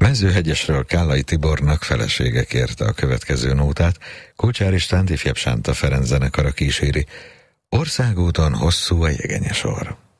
Mezőhegyesről Kállai Tibornak felesége kérte a következő nótát, Kulcsár Istvánt ifjabb Sánta Ferenc zenekara kíséri. Országúton hosszú a jegenyesor.